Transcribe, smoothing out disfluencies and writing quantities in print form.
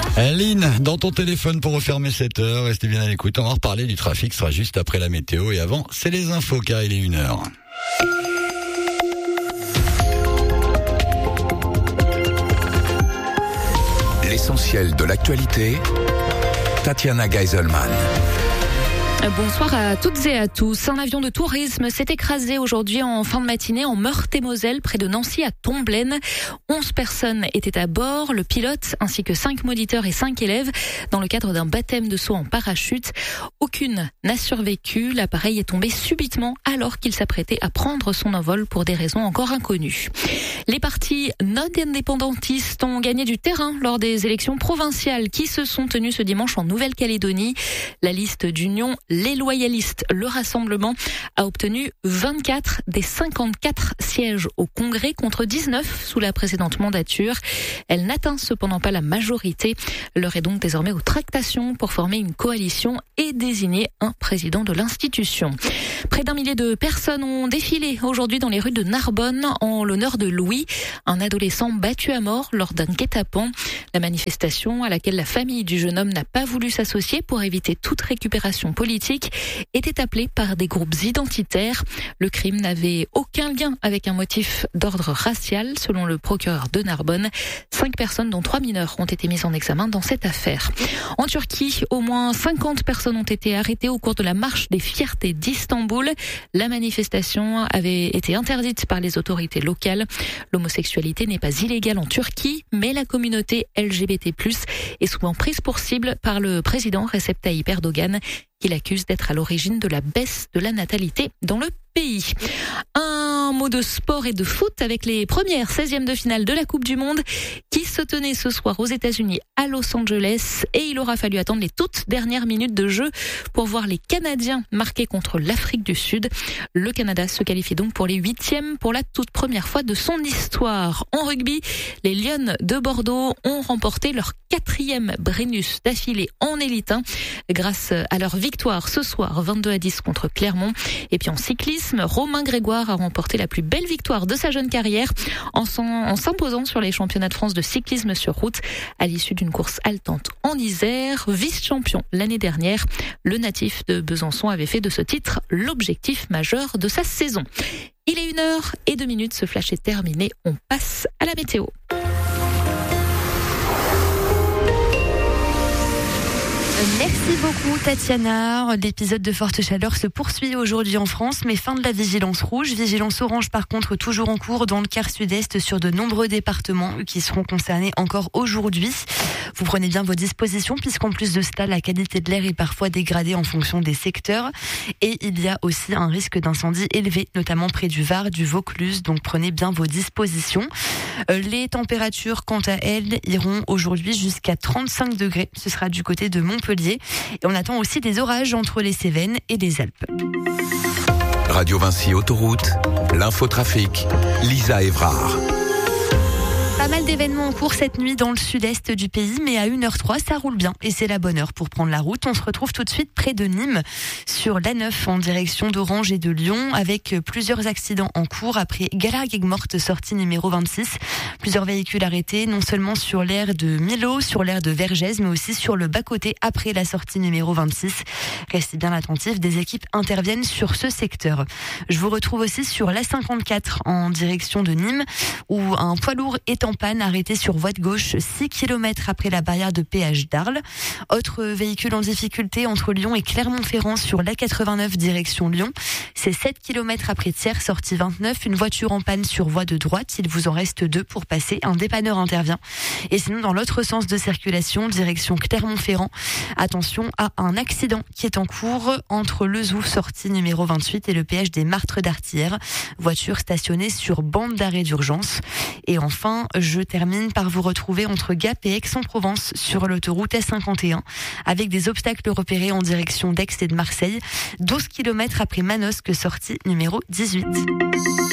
Lynn, dans ton téléphone pour refermer cette heure, restez bien à l'écoute. On va reparler du trafic, ce sera juste après la météo. Et avant, c'est les infos car il est 1h. L'essentiel de l'actualité, Tatiana Geiselman. Bonsoir à toutes et à tous. Un avion de tourisme s'est écrasé aujourd'hui en fin de matinée en Meurthe-et-Moselle, près de Nancy à Tomblaine. 11 personnes étaient à bord, le pilote ainsi que 5 moniteurs et 5 élèves dans le cadre d'un baptême de saut en parachute. Aucune n'a survécu. L'appareil est tombé subitement alors qu'il s'apprêtait à prendre son envol pour des raisons encore inconnues. Les partis non indépendantistes ont gagné du terrain lors des élections provinciales qui se sont tenues ce dimanche en Nouvelle-Calédonie. La liste d'union Les Loyalistes, le Rassemblement, a obtenu 24 des 54 sièges au Congrès contre 19 sous la précédente mandature. Elle n'atteint cependant pas la majorité. L'heure est donc désormais aux tractations pour former une coalition et désigner un président de l'institution. Près d'1 millier de personnes ont défilé aujourd'hui dans les rues de Narbonne en l'honneur de Louis, un adolescent battu à mort lors d'un guet-apens. La manifestation, à laquelle la famille du jeune homme n'a pas voulu s'associer pour éviter toute récupération politique, était appelée par des groupes identitaires. Le crime n'avait aucun lien avec un motif d'ordre racial, selon le procureur de Narbonne. 5 personnes, dont 3 mineurs, ont été mises en examen dans cette affaire. En Turquie, au moins 50 personnes ont été arrêtées au cours de la marche des fiertés d'Istanbul. La manifestation avait été interdite par les autorités locales. L'homosexualité n'est pas illégale en Turquie, mais la communauté LGBT+, est souvent prise pour cible par le président Recep Tayyip Erdogan, qu'il accuse d'être à l'origine de la baisse de la natalité dans le pays. Un mot de sport et de foot avec les premières 16e de finale de la Coupe du Monde qui se tenaient ce soir aux États-Unis à Los Angeles, et il aura fallu attendre les toutes dernières minutes de jeu pour voir les Canadiens marquer contre l'Afrique du Sud. Le Canada se qualifie donc pour les 8e pour la toute première fois de son histoire. En rugby, les Lions de Bordeaux ont remporté leur 4e Brennus d'affilée en élite 1 grâce à leur victoire ce soir 22-10 contre Clermont. Et puis en cyclisme, Romain Grégoire a remporté la plus belle victoire de sa jeune carrière en s'imposant sur les championnats de France de cyclisme sur route à l'issue d'une course haletante en Isère. Vice-champion l'année dernière, le natif de Besançon avait fait de ce titre l'objectif majeur de sa saison. Il est 1h02, ce flash est terminé, on passe à la météo. Merci beaucoup Tatiana. L'épisode de forte chaleur se poursuit aujourd'hui en France, mais fin de la vigilance rouge. Vigilance orange par contre toujours en cours dans le quart sud-est sur de nombreux départements qui seront concernés encore aujourd'hui. Vous prenez bien vos dispositions puisqu'en plus de cela, la qualité de l'air est parfois dégradée en fonction des secteurs. Et il y a aussi un risque d'incendie élevé, notamment près du Var, du Vaucluse. Donc prenez bien vos dispositions. Les températures, quant à elles, iront aujourd'hui jusqu'à 35 degrés. Ce sera du côté de Montpellier. Et on attend aussi des orages entre les Cévennes et les Alpes. Radio Vinci Autoroute, l'infotrafic, Lisa Évrard. Pas mal d'événements en cours cette nuit dans le sud-est du pays, mais à 1h03, ça roule bien et c'est la bonne heure pour prendre la route. On se retrouve tout de suite près de Nîmes, sur l'A9 en direction d'Orange et de Lyon, avec plusieurs accidents en cours après Galaguet-Morte, sortie numéro 26. Plusieurs véhicules arrêtés, non seulement sur l'aire de Millau, sur l'aire de Vergès, mais aussi sur le bas-côté après la sortie numéro 26. Restez bien attentifs, des équipes interviennent sur ce secteur. Je vous retrouve aussi sur l'A54 en direction de Nîmes, où un poids lourd est en panne, arrêté sur voie de gauche 6 km après la barrière de péage d'Arles. Autre véhicule en difficulté entre Lyon et Clermont-Ferrand sur l'A89 direction Lyon. C'est 7 km après Thiers, sortie 29. Une voiture en panne sur voie de droite. Il vous en reste 2 pour passer. Un dépanneur intervient. Et sinon, dans l'autre sens de circulation, direction Clermont-Ferrand, attention à un accident qui est en cours entre Le Zouf, sortie numéro 28, et le péage des Martres d'Artière. Voiture stationnée sur bande d'arrêt d'urgence. Et enfin, je termine par vous retrouver entre Gap et Aix-en-Provence sur l'autoroute S51 avec des obstacles repérés en direction d'Aix et de Marseille. 12 km après Manosque, sortie numéro 18.